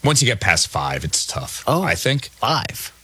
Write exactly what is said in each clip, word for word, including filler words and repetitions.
Once you get past five, it's tough. Oh, I think. Five.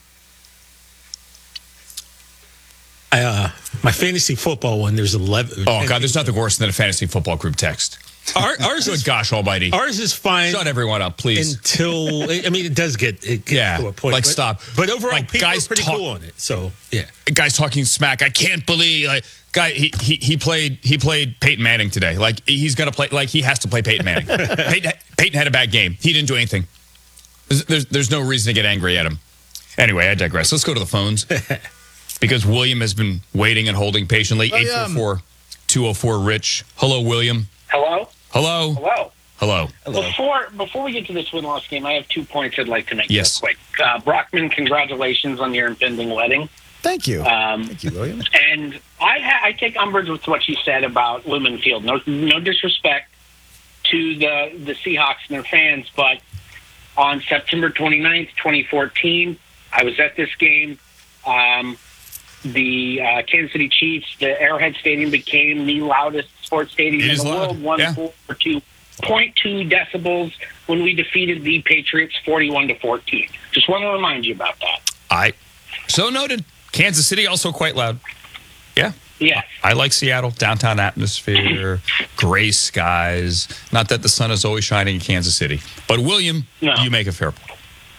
I, uh, my fantasy football one, there's eleven. Oh, God, there's nothing worse than a fantasy football group text. Our, ours Good is, gosh almighty. Ours is fine. Shut everyone up, please. Until, I mean, it does get, it gets Yeah, to a point. like, but, stop. But overall, Like, people guys are pretty talk- cool on it. So, yeah. Guys talking smack. I can't believe like guy he, he he played he played Peyton Manning today. Like he's gonna play like he has to play Peyton Manning. Peyton, Peyton had a bad game. He didn't do anything. There's, there's there's no reason to get angry at him. Anyway, I digress. Let's go to the phones because William has been waiting and holding patiently. eight four four, two oh four, Rich. Hello, William. Hello? Hello. Hello. Hello. Hello. Before before we get to this win-loss game, I have two points I'd like to make Yes. real quick. Uh, Brockman, congratulations on your impending wedding. Thank you. Um, Thank you, William. And I, ha- I take umbrage with what you said about Lumen Field. No, no disrespect to the, the Seahawks and their fans, but on September twenty-ninth, twenty fourteen, I was at this game. Um, the uh, Kansas City Chiefs, the Arrowhead Stadium became the loudest sports stadium It in is the loud. world, one Yeah. four two point two decibels when we defeated the Patriots forty-one to fourteen. Just want to remind you about that. I so noted. Kansas City also quite loud. Yeah. Yes. I like Seattle, downtown atmosphere, gray skies. Not that the sun is always shining in Kansas City. But, William, No. you make a fair point.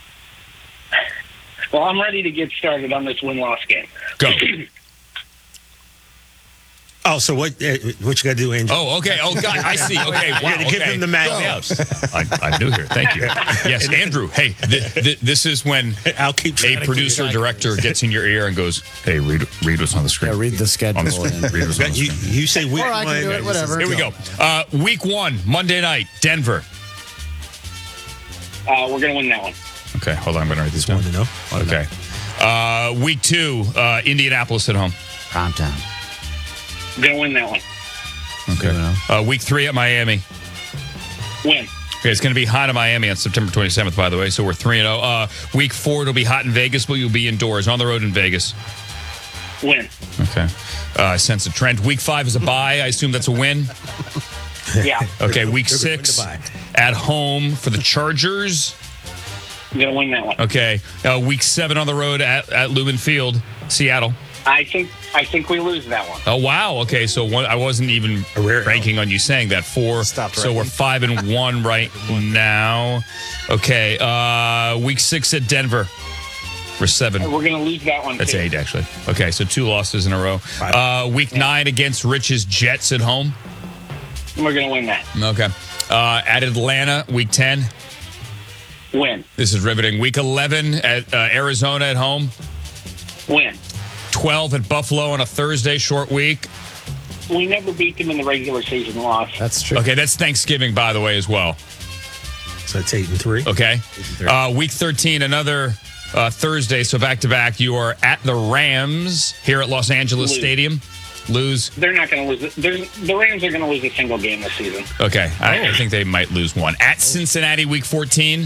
Well, I'm ready to get started on this win-loss game. Go. Oh, so what uh, what you got to do, Andrew? Oh, okay. Oh, God, I see. Okay, wow. gotta give okay. him the mag- Yes. I, I'm new here. Thank you. Yes, Andrew, hey, th- th- this is when I'll keep trying a to producer, figure it out. director gets in your ear and goes, hey, read, read what's on the screen. Yeah, read the schedule. On the screen. and- Read what's on the You, screen. you say week Or I can one. do it, whatever. Here we go. Uh, week one, Monday night, Denver. Uh, we're going to win that one. Okay, hold on. I'm going to write this down. Want to know? Okay. Uh, week two, uh, Indianapolis at home. Prime time. We're going to win that one. Okay. Uh, week three at Miami. Win. Okay, it's going to be hot in Miami on September twenty-seventh, by the way, so we're three and oh. Uh, week four, it'll be hot in Vegas, but you'll be indoors, on the road in Vegas. Win. Okay. Uh, I sense a trend. Week five is a bye. I assume that's a win. Yeah. Okay, week They're going to six buy. at home for the Chargers. We're going to win that one. Okay. Uh, week seven on the road at, at Lumen Field, Seattle. I think I think we lose that one. Oh, wow. Okay, so one, I wasn't even A rare- ranking on you saying that. Four. Stopped So we're ranking. five and one right now. Okay. Uh, week six at Denver. We're seven. We're going to lose that one, That's too. eight, actually. Okay, so two losses in a row. Uh, week nine against Rich's Jets at home. We're going to win that. Okay. Uh, at Atlanta, week ten. Win. This is riveting. Week eleven at uh, Arizona at home. Win. twelve at Buffalo on a Thursday, short week. We never beat them in the regular season loss. That's true. Okay, that's Thanksgiving, by the way, as well. So that's eight and three. Okay. Uh, week thirteen, another uh, Thursday, so back to back. You are at the Rams here at Los Angeles Lose. Stadium. Lose. They're not going to lose it. They're, the Rams are going to lose a single game this season. Okay. I, I think they might lose one. At Cincinnati, week fourteen.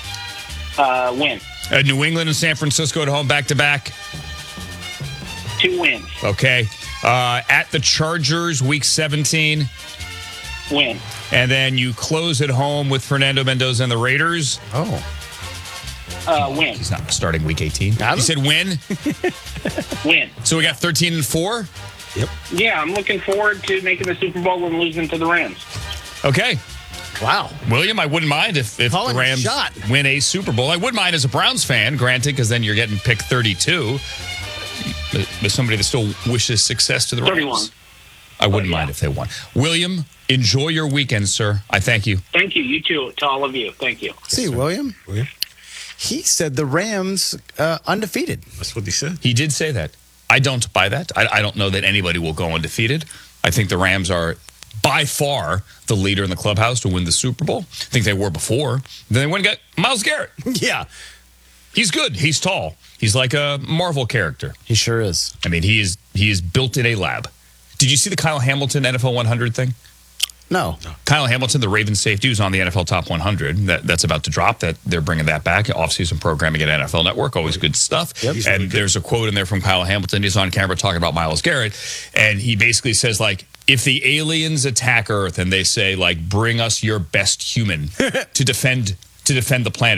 Uh, win. Uh, New England and San Francisco at home, back to back. Two wins. Okay. Uh, at the Chargers, week seventeen. Win. And then you close at home with Fernando Mendoza and the Raiders. Oh. Uh, win. He's not starting week eighteen. Got You him. said win. Win. So we got thirteen and four. Yeah, I'm looking forward to making the Super Bowl and losing to the Rams. Okay. Wow. William, I wouldn't mind if, if Calling the a Rams shot. win a Super Bowl. I wouldn't mind as a Browns fan, granted, because then you're getting pick thirty-two. But, but somebody that still wishes success to the Rams. thirty-one. I wouldn't Oh, yeah. mind if they won. William, enjoy your weekend, sir. I thank you. Thank you. You too. To all of you. Thank you. See, William. William? He said the Rams uh, undefeated. That's what he said. He did say that. I don't buy that. I, I don't know that anybody will go undefeated. I think the Rams are by far the leader in the clubhouse to win the Super Bowl. I think they were before. Then they went and got Myles Garrett. Yeah, He's good. He's tall. He's like a Marvel character. he sure is. I mean, he is he is built in a lab. Did you see the Kyle Hamilton N F L one hundred thing? No. Kyle Hamilton, the Ravens safety, who's on the N F L Top one hundred. That, that's about to drop. That they're bringing that back. Off-season programming at N F L Network. Always good stuff. Yep. And really good. there's a quote in there from Kyle Hamilton. He's on camera talking about Myles Garrett. And he basically says, like, if the aliens attack Earth and they say, like, bring us your best human to defend to defend the planet,